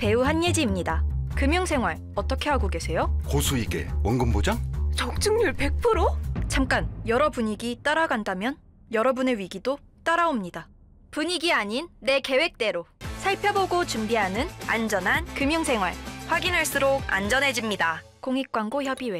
배우 한예지입니다. 금융생활 어떻게 하고 계세요? 고수익에 원금 보장? 적중률 100%? 잠깐, 여러 분위기 따라간다면 여러분의 위기도 따라옵니다. 분위기 아닌 내 계획대로 살펴보고 준비하는 안전한 금융생활. 확인할수록 안전해집니다. 공익광고협의회.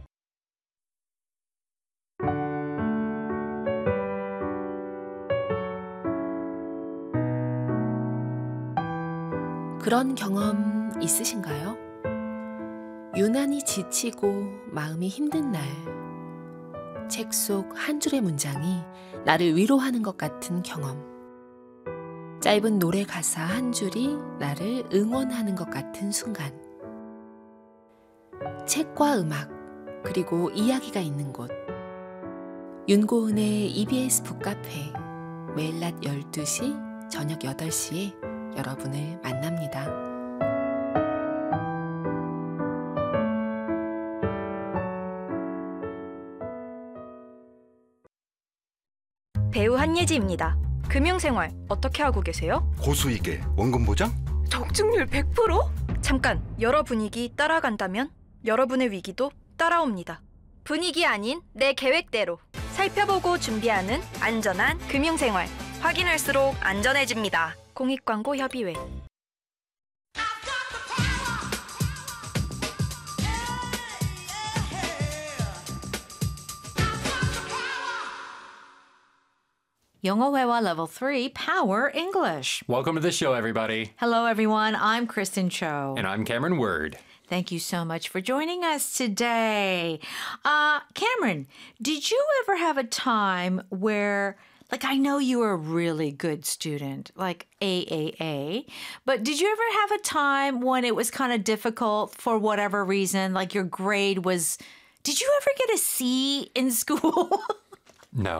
그런 경험 있으신가요? 유난히 지치고 마음이 힘든 날, 책 속 한 줄의 문장이 나를 위로하는 것 같은 경험. 짧은 노래 가사 한 줄이 나를 응원하는 것 같은 순간. 책과 음악, 그리고 이야기가 있는 곳. 윤고은의 EBS 북카페, 매일 낮 12시, 저녁 8시에 여러분을 만납니다. 배우 한예지입니다. 금융생활 어떻게 하고 계세요? 고수익에 원금 보장? 적중률 100%? 잠깐, 여러 분위기 따라간다면 여러분의 위기도 따라옵니다. 분위기 아닌 내 계획대로 살펴보고 준비하는 안전한 금융생활. 확인할수록 안전해집니다. 공익광고협의회. 영어회화 Level 3 Power English. Welcome to the show, everybody. Hello, everyone. I'm Kristen Cho. And I'm Cameron Word. Thank you so much for joining us today. Cameron, did you ever have a time where, like, I know you were a really good student, like AAA, but did you ever have a time when it was kind of difficult for whatever reason, like your grade was, did you ever get a C in school? No.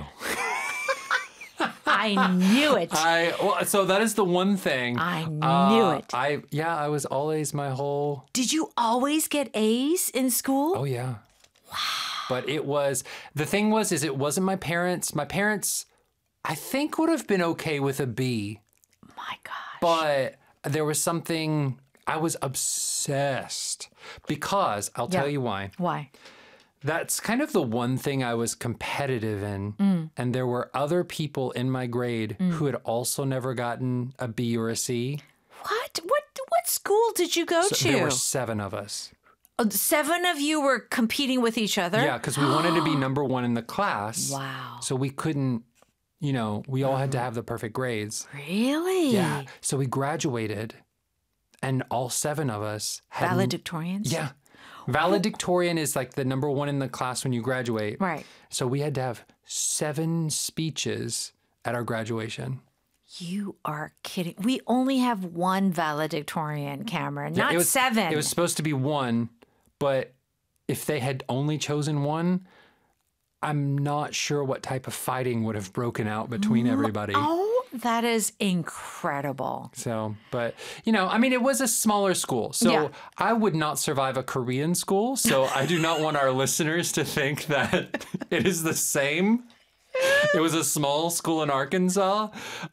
I knew it. So that is the one thing. I knew it. I was always my whole... Did you always get A's in school? Oh, yeah. Wow. But it wasn't my parents. My parents, I think, would have been okay with a B. My gosh. But there was something, I was obsessed because, I'll tell you why. Why? That's kind of the one thing I was competitive in. And there were other people in my grade who had also never gotten a B or a C. What? What school did you go to? There were 7 of us. 7 of you were competing with each other? Yeah, because we wanted to be number 1 in the class. Wow. So we couldn't, we all had to have the perfect grades. Really? Yeah. So we graduated and all 7 of us had... Valedictorians? Yeah. Valedictorian is like the number 1 in the class when you graduate. Right. So we had to have 7 speeches at our graduation. You are kidding. We only have 1 valedictorian, Cameron, not 7. It was supposed to be 1, but if they had only chosen 1, I'm not sure what type of fighting would have broken out between everybody. Oh, that is incredible. So, but, it was a smaller school. So Yeah. I would not survive a Korean school. So I do not want our listeners to think that it is the same. It was a small school in Arkansas.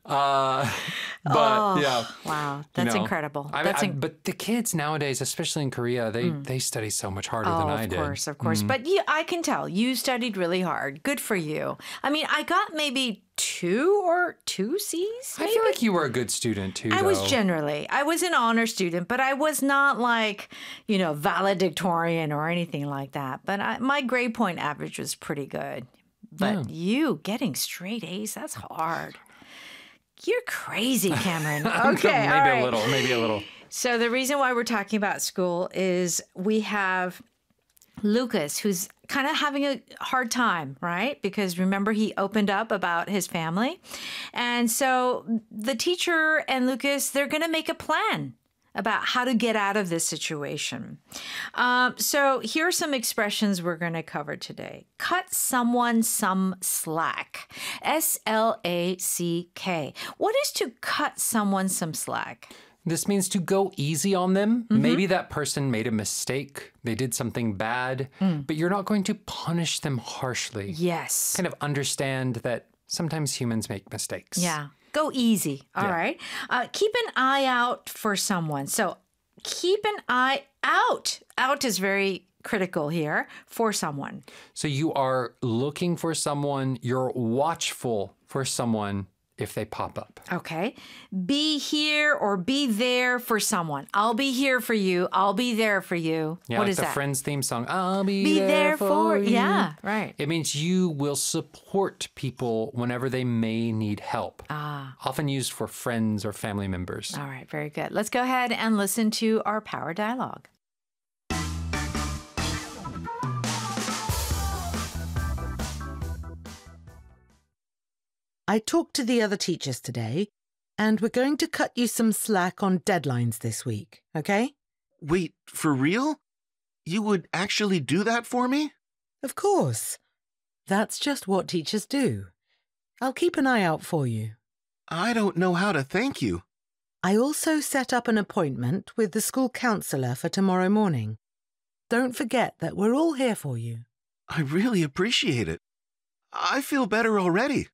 Yeah. Wow, that's incredible. But the kids nowadays, especially in Korea, they study so much harder than I did. Of course. But I can tell you studied really hard. Good for you. I mean, I got maybe 2 C's. I feel like you were a good student too, I though. I was an honor student, but I was not like, valedictorian or anything like that. But my grade point average was pretty good. But you getting straight A's, that's hard. You're crazy, Cameron. Okay, all right. Maybe a little. So the reason why we're talking about school is we have Lucas, who's kind of having a hard time, right? Because remember, he opened up about his family. And so the teacher and Lucas, they're going to make a plan about how to get out of this situation. So here are some expressions we're going to cover today. Cut someone some slack. S-L-A-C-K. What is to cut someone some slack? This means to go easy on them. Maybe that person made a mistake. They did something bad, but you're not going to punish them harshly. Yes. Kind of understand that sometimes humans make mistakes. Yeah. Go easy. All right. Keep an eye out for someone. So keep an eye out. Out is very critical here for someone. So you are looking for someone, you're watchful for someone if they pop up. Okay. Be here or be there for someone. I'll be here for you. I'll be there for you. Yeah, What like is the that? Friends theme song. I'll Be there for you. Yeah, right. It means you will support people whenever they may need help. Often used for friends or family members. All right, very good. Let's go ahead and listen to our power dialogue. I talked to the other teachers today, and we're going to cut you some slack on deadlines this week, okay? Wait, for real? You would actually do that for me? Of course. That's just what teachers do. I'll keep an eye out for you. I don't know how to thank you. I also set up an appointment with the school counselor for tomorrow morning. Don't forget that we're all here for you. I really appreciate it. I feel better already.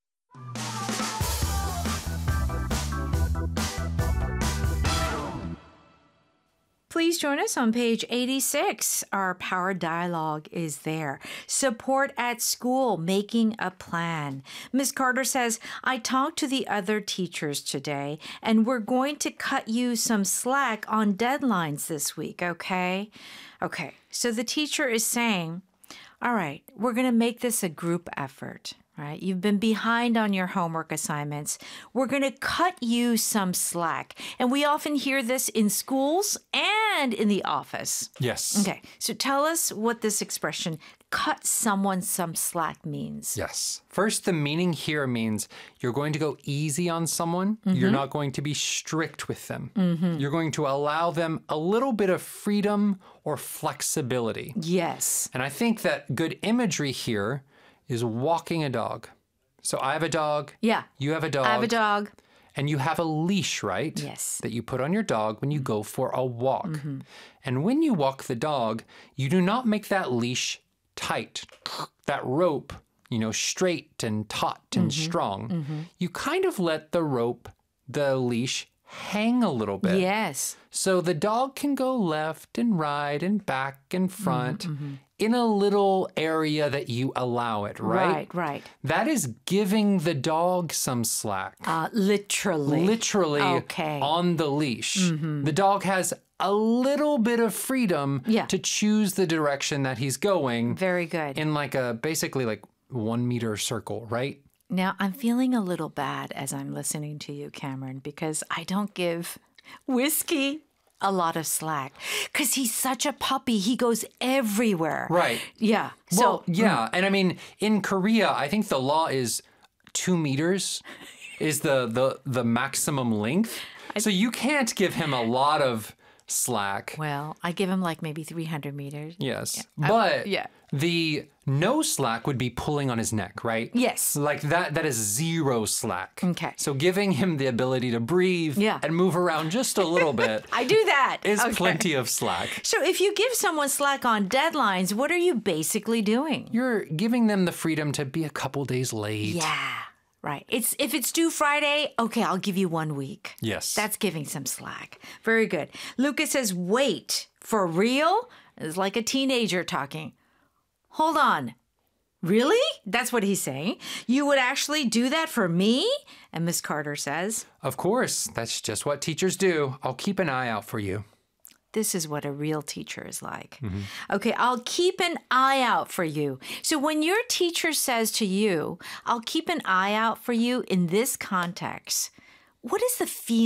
Please join us on page 86. Our power dialogue is there. Support at school, making a plan. Ms. Carter says, I talked to the other teachers today, and we're going to cut you some slack on deadlines this week, okay? Okay, so the teacher is saying, all right, we're going to make this a group effort. Right? You've been behind on your homework assignments. We're going to cut you some slack. And we often hear this in schools and in the office. Yes. Okay, so tell us what this expression, cut someone some slack, means. Yes. First, the meaning here means you're going to go easy on someone. You're not going to be strict with them. You're going to allow them a little bit of freedom or flexibility. Yes. And I think that good imagery here is walking a dog. So I have a dog. Yeah. You have a dog. I have a dog. And you have a leash, right? Yes. That you put on your dog when you go for a walk. And when you walk the dog, you do not make that leash tight, that rope, straight and taut and strong. You kind of let the rope, the leash, hang a little bit. Yes. So the dog can go left and right and back and front in a little area that you allow it, right? Right. That is giving the dog some slack. Literally. Literally Okay. on the leash. The dog has a little bit of freedom to choose the direction that he's going Very good. in basically 1 meter circle, right? Now, I'm feeling a little bad as I'm listening to you, Cameron, because I don't give Whiskey a lot of slack because he's such a puppy. He goes everywhere. Right. Yeah. Well, yeah. And I mean, in Korea, I think the law is 2 meters is the maximum length. So you can't give him a lot of slack. Well, I give him maybe 300 meters. Yes. But yeah. the no slack would be pulling on his neck, right? Yes. That is 0 slack. Okay. So giving him the ability to breathe and move around just a little bit I do that. is Okay. plenty of slack. So if you give someone slack on deadlines, what are you basically doing? You're giving them the freedom to be a couple days late. Yeah. Right. If it's due Friday, okay, I'll give you 1 week. Yes. That's giving some slack. Very good. Lucas says, wait, for real? It's like a teenager talking. Hold on. Really? That's what he's saying. You would actually do that for me? And Miss Carter says, Of course. That's just what teachers do. I'll keep an eye out for you. this is what a real teacher is like. Okay, I'll keep an eye out for you. So when your teacher says to you, I'll keep an eye out for you in this context, what is the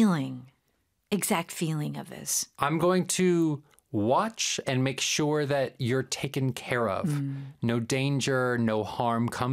exact feeling of this? I'm going to watch and make sure that you're taken care of. No danger, no harm comes